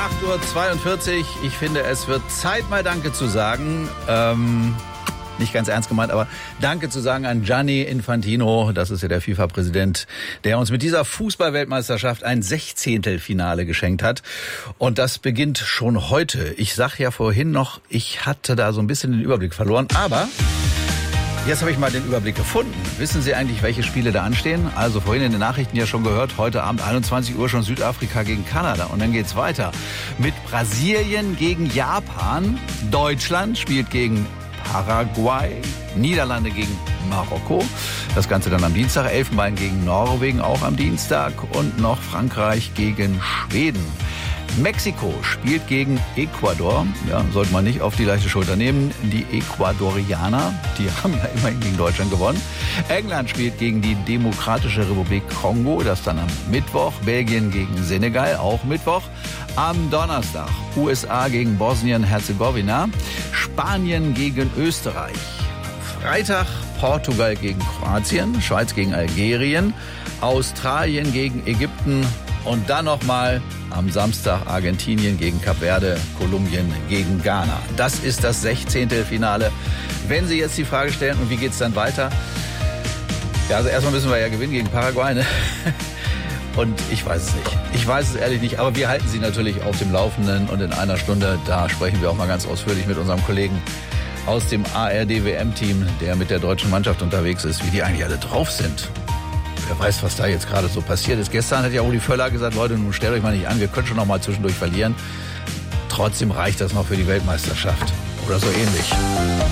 8:42 Uhr. Ich finde, es wird Zeit, mal Danke zu sagen. Nicht ganz ernst gemeint, aber Danke zu sagen an Gianni Infantino. Das ist ja der FIFA-Präsident, der uns mit dieser Fußball-Weltmeisterschaft ein 16. Geschenkt hat. Und das beginnt schon heute. Ich sag ja vorhin noch, ich hatte da so ein bisschen den Überblick verloren, aber jetzt habe ich mal den Überblick gefunden. Wissen Sie eigentlich, welche Spiele da anstehen? Also vorhin in den Nachrichten ja schon gehört, heute Abend 21 Uhr schon Südafrika gegen Kanada. Und dann geht's weiter mit Brasilien gegen Japan. Deutschland spielt gegen Paraguay, Niederlande gegen Marokko. Das Ganze dann am Dienstag. Elfenbein gegen Norwegen auch am Dienstag. Und noch Frankreich gegen Schweden. Mexiko spielt gegen Ecuador. Ja, sollte man nicht auf die leichte Schulter nehmen. Die Ecuadorianer, die haben ja immerhin gegen Deutschland gewonnen. England spielt gegen die Demokratische Republik Kongo. Das dann am Mittwoch. Belgien gegen Senegal, auch Mittwoch. Am Donnerstag USA gegen Bosnien-Herzegowina. Spanien gegen Österreich. Freitag Portugal gegen Kroatien. Schweiz gegen Algerien. Australien gegen Ägypten. Und dann nochmal am Samstag Argentinien gegen Kap Verde, Kolumbien gegen Ghana. Das ist das 16. Finale. Wenn Sie jetzt die Frage stellen, und wie geht's dann weiter? Ja, also erstmal müssen wir ja gewinnen gegen Paraguay, ne? Und ich weiß es nicht. Ich weiß es ehrlich nicht, aber wir halten Sie natürlich auf dem Laufenden. Und in einer Stunde, da sprechen wir auch mal ganz ausführlich mit unserem Kollegen aus dem ARD-WM-Team, der mit der deutschen Mannschaft unterwegs ist, wie die eigentlich alle drauf sind. Wer weiß, was da jetzt gerade so passiert ist. Gestern hat ja Rudi Völler gesagt, Leute, nun stellt euch mal nicht an, wir können schon noch mal zwischendurch verlieren. Trotzdem reicht das noch für die Weltmeisterschaft. Oder so ähnlich.